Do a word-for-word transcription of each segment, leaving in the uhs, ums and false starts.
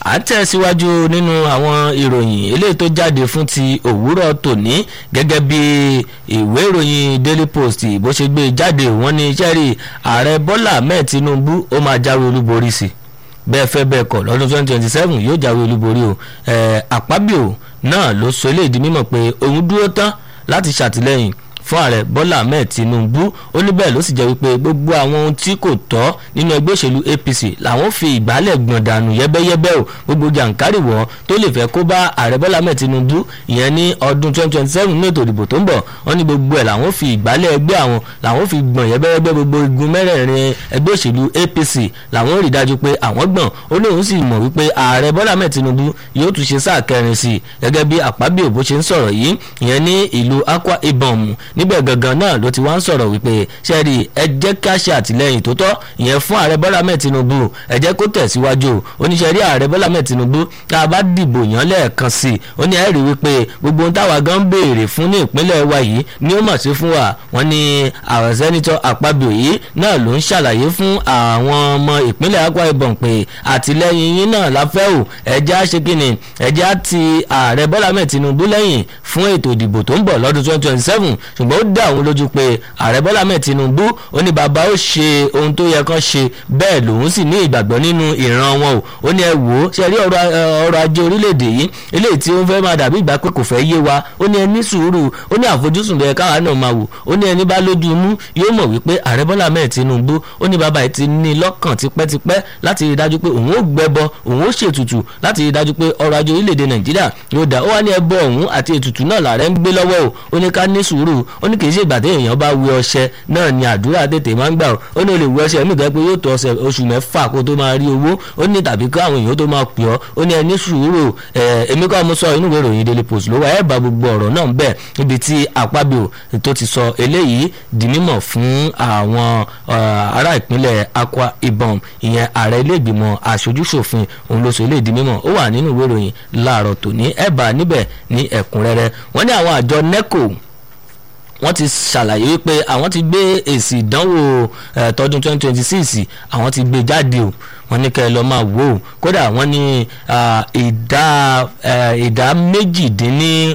àtẹ̀síwájú nínú àwọn ìròyìn eléyìí tó jáde fún ti òwúrọ̀ tòní gẹ́gẹ́ bí ìwé ìròyìn Daily Post bó ṣe gbé jáde wọ́n ní sẹ́rí ààrẹ Bọ́lá Ahmed Tinubu ó máa jáwé olúborí sí bẹ́ẹ̀ fẹ́ bẹ́ẹ̀ kọ́ lọ́dún twenty twenty seven yóò jáwé olúborí o Akpabio náà ló sọ eléyìí di mímọ̀ pé òun dúró tán láti ṣàtìlẹ́yìn fún ààrẹ Bọ́lá Ahmed Tinubu ó ní bẹ́ẹ̀ ló sì jẹ́ wípé gbogbo àwọn ohun tí kò tọ́ nínú ẹgbẹ́ òṣèlú A P C làwọn fi ìgbálẹ̀ gbọ̀n dànù yẹ́bẹ́yẹ́bẹ́ o gbogbo jàǹkárìwọ̀ tó lè fẹ́ kó bá ààrẹ Bọ́lá Ahmed Tinubu ìyẹn ní ọdún twenty twenty seven ní ètò ìdìbò tó ń bọ̀ wọ́n ní gbogbo ẹ̀ làwọn fi ìgbálẹ̀ ẹgbẹ́ àwọn làwọn fi gbọ̀n yẹ́bẹ́yẹ́bẹ́ gbogbo igun mẹ́rẹ̀ẹ̀rin ẹgbẹ́ òṣèlú A P C làwọn rí dájú pé àwọn gbọ̀n ó lóun sì mọ̀ wípé ààrẹ Bọ́lá Ahmed Tinubu yóò tún ṣe sáà kẹrin sí i gẹ́gẹ́ bí Akpabio bó ṣe ń sọ̀rọ̀ yìí ìyẹn ní ìlú Akwa Ibom níbẹ̀ gangan náà ló ti wá ń sọ̀rọ̀ wípé ṣẹ́ẹ̀rì ẹ jẹ́ ká ṣe àtìlẹ́yìn tó tọ́ ìyẹn fún ààrẹ Bọ́lá Ahmed Tinubu ẹ jẹ́ kó tẹ̀síwájú oníṣẹ́rí ààrẹ Bọ́lá Ahmed Tinubu tá a bá dìbò yàn lẹ́ẹ̀kan sí i ó ní ẹ rí wípé gbogbo ohun táwa gan béèrè fún ní ìpínlẹ̀ wa yìí ni ó mọ̀ sí fún wa wọ́n ní àwọn sẹ́nitọ́ Akpabio yìí náà ló ń ṣàlàyé fún àwọn ọmọ ìpínlẹ̀ Akwa Ibom pé àtìlẹ́yìn yín náà la fẹ́ o ẹ jẹ́ á ṣe kíni ẹ jẹ́ á ti ààrẹ Bọ́lá Ahmed Tinubu lẹ́yìn fún ètò ìdìbò tó ń bọ̀ lọ́dún twenty twenty seven ṣùgbọ́n ó dá àwọn lójú pé ààrẹ Bọ́lá Ahmed Tinubu ó ní bàbá ó ṣe ohun tó yẹ kán ṣe bẹ́ẹ̀ lòun sì ní ìgbàgbọ́ nínú ìran wọn o ó ní ẹ wò ó ṣe rí ọrọ̀ ajé orílẹ̀-èdè yìí eléyìí tí ó ń fẹ́ máa dàbí ìgbà pé kò fẹ́ yé wa ó ní ẹ ní sùúrù ó ní àfojúsùn bẹ́ẹ̀ káwa náà máa wò ó ní ẹni bá lójú inú yóò mọ̀ wípé ààrẹ Bọ́lá Ahmed Tinubu ó ní bàbá yìí ti ní lọ́kàn tipẹ́tipẹ́ láti rí dájú pé òun ó gbẹ́bọ òun ó ṣètùtù láti rí dájú pé ọrọ̀ ajé orílẹ̀-èdè Nàìjíríà yóò dá ó wá ní ẹbọ òun àti ètùtù náà làárẹ̀ ń gbé lọ́wọ́ o ó ní ká ní sùúrù ó ní kì í ṣe ìgbà tí èèyàn bá wẹ ọṣẹ náà ni àdúrà tètè máa ń gbà ó ní o lè wẹ ọṣẹ mi gan pé yóò tó ọṣẹ oṣù mẹ́fà kó tó máa rí owó ó ní tàbí kí àwọn èèyàn tó máa pè ọ́ ó ní ẹni sùúrù èmi kọ́ mo sọ inú ìwé ìròyìn Daily Post ló wà ẹ̀ bá gbogbo ọ̀rọ̀ náà ń bẹ̀ níbi tí Akpabio tó ti sọ eléyìí di mímọ̀ fún àwọn ará ìpínlẹ̀ Akwa Ibom ìyẹn ààrẹ ilé ìgbìmọ̀ aṣojúṣòfin òun ló sọ eléyìí di mímọ̀ ó wà nínú ìwé ìròyìn láàárọ̀ tòní ẹ̀ bá níbẹ̀ ní ẹ̀kúnrẹ́rẹ́ wọ́n ní àwọn àjọ NECO wọ́n ti ṣàlàyé pé àwọn ti gbé èsì ìdánwò tọdún twenty twenty six àwọn ti gbé jáde o wọ́n ní kẹ́ ẹ lọ́ọ́ máa wò ó kódà wọ́n ní ìdá ìdá méjìdínní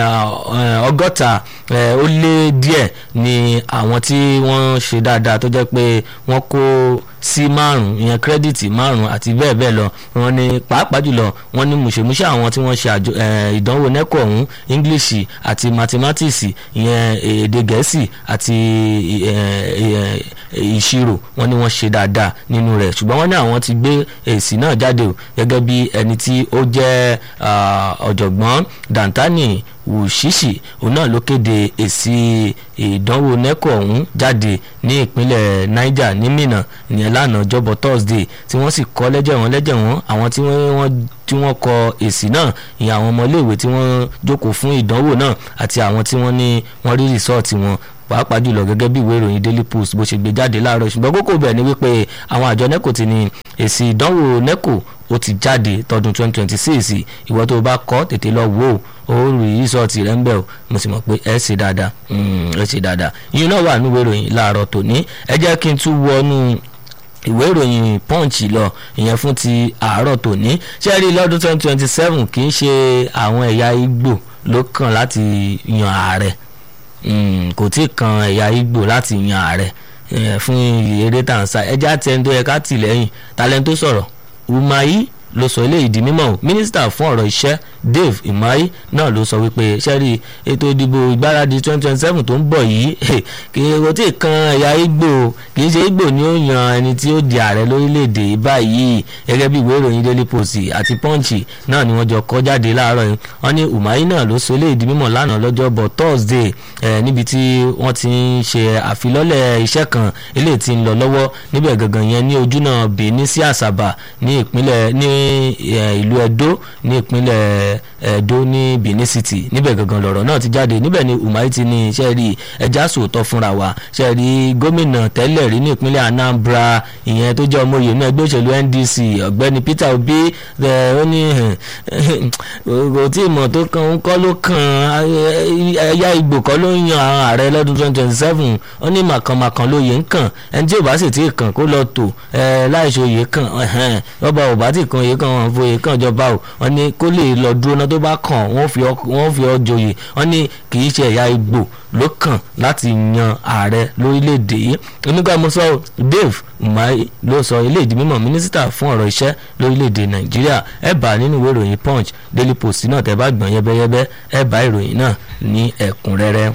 ọgọ́ta ó lé díẹ̀ ni àwọn tí wọ́n ṣe dáadáa tó jẹ́ pé wọ́n kó sí márùn ìyẹn kírẹ́dìtì márùn àti bẹ́ẹ̀ bẹ́ẹ̀ lọ wọ́n ní pàápàá jùlọ wọ́n ní mùṣemúṣe àwọn tí wọ́n ṣe ìdánwò NECO ọ̀hún English àti mathematics ìyẹn èdè Gẹ̀ẹ́sì àti ìṣirò wọ́n ní wọ́n ṣe dáadáa nínú rẹ̀ ṣùgbọ́n wọ́n ní àwọn ti gbé èsì náà jáde o gẹ́gẹ́ bí ẹni tí ó jẹ́ ọ̀jọ̀gbọ́n Dantani Wùṣíṣì òun náà ló kéde èsì ìdánwò NECO ọ̀hún jáde ní ìpínlẹ̀ Niger ní Minna ìyẹn lánàá ọjọ́bọ̀ Thursday tí wọ́n sì kọ́ lẹ́jẹ̀ wọn lẹ́jẹ̀ wọn àwọn tí wọ́n tí wọ́n kọ èsì náà ìyẹn àwọn ọmọléèwé tí wọ́n jókòó fún ìdánwò náà àti àwọn tí wọ́n ní wọ́n rí rìsọ́ọ̀tì wọn pàápàá jùlọ gẹ́gẹ́ bí ìwé ìròyìn Daily Post bó ṣe gbé jáde láàárọ̀ ṣùgbọ́n kókó bẹ̀ ni wípé àwọn àjọ NECO ti ní èsì ìdánwò NECO ó ti jáde tọdún twenty twenty six ìwọ tó bá kọ́ tètè lọ wò ó rí rìsọ́ọ̀tì rẹ̀ ń bẹ̀ o mo sì mọ̀ pé ẹ ṣe dáadáa ẹ ṣe dáadáa ìyẹn náà wà ní ìwé ìròyìn láàárọ̀ tòní ẹ jẹ́ kí n tún wọnú ìwé ìròyìn Punch lọ ìyẹn fún ti àárọ̀ tòní ṣé rí lọ́dún twenty twenty seven kì í ṣe àwọn ẹ̀yà Ìgbò ló kàn láti yan ààrẹ kò tí ì kan ẹ̀yà Ìgbò láti yan ààrẹ fún eré tàǹsà ẹjẹ́ àti ẹni tó yẹ ká tì lẹ́yìn talent tó sọ̀rọ̀ Umahi ló sọ eléyìí di mímọ̀ o mínísítà fún ọ̀rọ̀ iṣẹ́ Dave Umahi náà ló sọ wípé sẹ́rí ètò ìdìbò ìgbáradì twenty twenty seven tó ń bọ̀ yìí kì í kò tí ì kan ẹ̀yà Ìgbò kì í ṣe Ìgbò ni ó yan ẹni tí ó di ààrẹ lórílẹ̀‐èdè báyìí gẹ́gẹ́ bí ìwé ìròyìn Daily Post àti Punch náà ni wọ́n jọ kọ jáde láàárọ̀ yìí wọ́n ní Umahi náà ló sọ eléyìí di mímọ̀ lánàá lọ́jọ́bọ̀ Thursday níbi tí wọ́n ti ń ṣe àfilọ́lẹ̀ iṣẹ́ kan eléyìí tí ń lọ lọ́wọ́ níbẹ̀ gangan yẹn ní ojúnà Benin sí Àsàbà ní ìpínlẹ̀ ní ìlú Ẹdó ní ìpínlẹ̀ Ẹdó ní Benin City níbẹ̀ gangan lọ̀rọ̀ náà ti jáde níbẹ̀ ni Umahi ti ní iṣẹ́ rí ẹja sòótọ́ fúnra wa ṣe rí gómìnà tẹ́lẹ̀ rí ní ìpínlẹ̀ Anambra ìyẹn tó jẹ́ ọmọ òye náà ẹgbẹ́ òṣèlú N D C ọ̀gbẹ́ni Peter Obi ó ní kò tí ì mọ̀ tó kan ń kọ́ ló kan ẹ̀yà Ìgbò kọ́ ló ń yan àwọn ààrẹ lọ́dún twenty twenty seven ó ní màkànmàkàn lóye ń kàn ẹni tí ò bá sì tí ì kàn kó lọ tò láìsọ òye kàn ọba ò bá tí ì kan òye kàn wọn fún òye kàn jọba ò wọn ní kó lè lọ dúró náà tó bá kàn wọ́n fi ọ joyè wọn ní kì í ṣe ẹ̀yà Ìgbò ló kàn láti yan ààrẹ lórílẹ̀‐èdè yìí onígbàmọ́sọ Dave Umahi ló sọ ilé ìdí mímọ̀ mínísítà fún ọ̀rọ̀ iṣẹ́ lórílẹ̀‐èdè Nàìjíríà ẹ bá nínú ìwé ìròyìn Punch Daily Post náà tẹ́ bá gbọ̀n yẹ́bẹ́yẹ́bẹ́ ẹ bá ìròyìn náà ní ẹ̀kúnrẹ́rẹ́.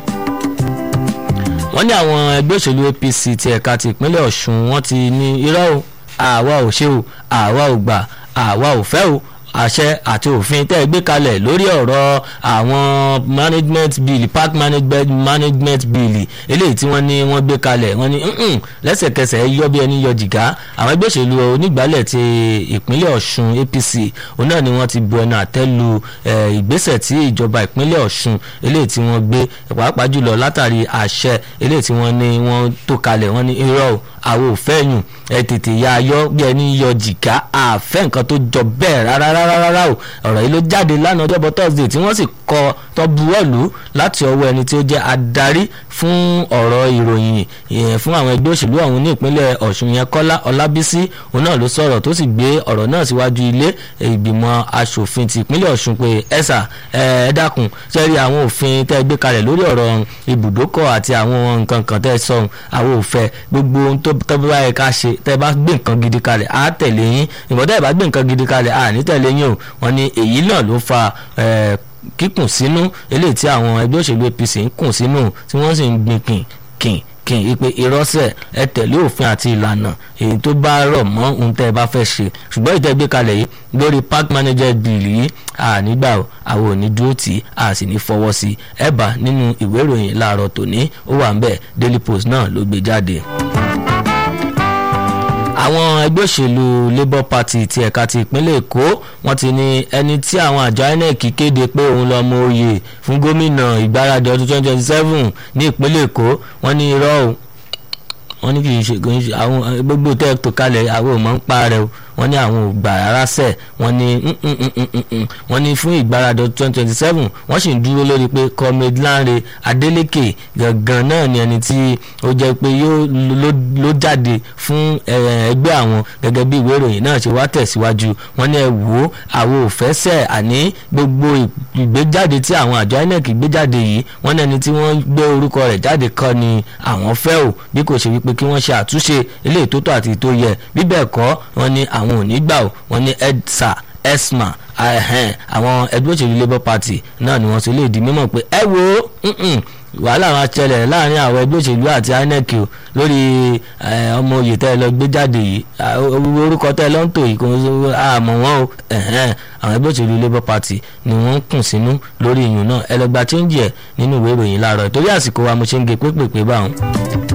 wọ́n ní àwọn ẹgbẹ́ òṣèlú A P C ti ẹ̀ka ti ìpínlẹ̀ Ọ̀ṣun wọ́n ti ní irọ́ o àwa ò ṣe o àwa ò gbà àwa ò fẹ́ o àṣẹ àti òfin tẹ́ ẹ gbé kalẹ̀ lórí ọ̀rọ̀ àwọn management bill park management management bill eléyìí tí wọ́n ní wọ́n gbé kalẹ̀ wọ́n ní lẹ́sẹ̀kẹsẹ̀ yọ bí ẹni yọ jìgá àwọn ẹgbẹ́ òṣèlú onígbàálẹ̀ ti ìpínlẹ̀ Ọ̀ṣun A P C òun náà ni wọ́n ti bu ẹnu àtẹ́ lu ìgbésẹ̀ tí ìjọba ìpínlẹ̀ Ọ̀ṣun eléyìí tí wọ́n gbé pàápàá jùlọ látàrí àṣẹ eléyìí tí wọ́n ní wọ́n tó kalẹ̀ wọ́n ní irọ́ àwọn ò fẹ́ yùn ẹ tètè ya ayọ́ bí ẹni yọ jìgá àfẹ́ nǹkan tó jọ bẹ́ẹ̀ rárá rárá rárá o ọ̀rọ̀ yìí ló jáde lánàá ọjọ́bọ̀ Thursday tí wọ́n sì kọ tó buwọ́lù láti ọwọ́ ẹni tí ó jẹ́ adarí fún ọ̀rọ̀ ìròyìn ìyẹn fún àwọn ẹgbẹ́ òṣèlú ọ̀hún ní ìpínlẹ̀ Ọ̀ṣun yẹn Kọ́lá Ọlábísí òun náà ló sọ̀rọ̀ tó sì gbé ọ̀rọ̀ náà síwájú ilé ìgbìmọ̀ asòfin ti ìpínlẹ̀ Ọ̀ṣun pé ẹ̀sà ẹ dákun sẹ́rí àwọn òfin tẹ́ gbé kalẹ̀ lórí ọ̀rọ̀ ibùdókọ̀ àti àwọn nǹkan kan tẹ́ sọ àwọn òfẹ́ gbogbo ohun tó tọ́ bá yẹ ká ṣe tẹ́ bá gbé nǹkan gidi kalẹ̀ á tẹ̀lé yín ìbọ̀dẹ́ ìbá gbé nǹkan gidi kalẹ̀ á ní tẹ̀lé yín o wọ́n ní èyí náà ló fa kíkùn sínú eléyìí tí àwọn ẹgbẹ́ òṣèlú A P C ń kùn sínú tí wọ́n sì ń gbin kìn kìn kìn ipe ìrọ́sẹ̀ ẹ tẹ̀lé òfin àti ìlànà èyí tó bá rọ̀ mọ́ ohun tẹ́ ẹ bá fẹ́ ṣe ṣùgbọ́n ìtẹ́gbé kalẹ̀ yìí lórí park manager bill yìí ànígbà àwọn ò ní dúró tì í a sì ní fọwọ́ sí ẹ bá nínú ìwé ìròyìn láàárọ̀ tòní ó wà ń bẹ̀ Daily Post náà ló gbé jáde. àwọn ẹgbẹ́ òṣèlú Labour Party ti ẹ̀ka ti ìpínlẹ̀ Èkó wọ́n ti ní ẹni tí àwọn àjọ I N E C kéde pé òun lọ́mọ oyè fún gómìnà ìgbáradì ọdún twenty twenty seven ní ìpínlẹ̀ Èkó wọ́n ní irọ́ o wọ́n ní kì í ṣe àwọn gbogbo tẹ́ tó kalẹ̀ àwọn ò mọ̀ ń pa rẹ̀ o wọ́n ní àwọn ò gbà rárá sẹ̀ wọ́n ní wọ́n ní fún ìgbáradì twenty twenty seven wọ́n sì ń dúró lórí pé Comrade Lanre Adeleke gangan náà ni ẹni tí ó jẹ́ pé yóò ló jáde fún ẹgbẹ́ àwọn gẹ́gẹ́ bí ìwé ìròyìn náà ṣe wá tẹ̀síwájú wọ́n ní ẹ wò ó àwọn ò fẹ́ sẹ̀ àní gbogbo ìgbéjáde tí àwọn àjọ I N E C gbé jáde yìí wọ́n ní ẹni tí wọ́n gbé orúkọ rẹ̀ jáde kọ́ ni àwọn fẹ́ o bí kò ṣe wípé kí wọ́n ṣe àtúnṣe eléyìí tó tọ́ àti tó yẹ bí bẹ́ẹ̀ kọ́ wọ́n ní àwọn ò ní gbà ó wọ́n ní edsa esma àwọn ẹgbẹ́ òṣèlú Labour Party náà ni wọ́n ṣe lè di mímọ̀ pé ẹ wo wàhálà máa ṣẹlẹ̀ láàrin àwọn ẹgbẹ́ òṣèlú àti I N E C lórí ọmọ oyè tẹ́ ẹ lọ gbé jáde yìí orúkọ tẹ́ ẹ lọ ń tò yìí kò àmọ́ wọn o àwọn ẹgbẹ́ òṣèlú Labour Party ni wọ́n ń kùn sínú lórí ìyún náà ẹ lọ gba chíńjì ẹ̀ nínú ìwé ìròyìn láàárọ̀ torí àsìkò wa mo ṣe ń gé pépèpé báwọn.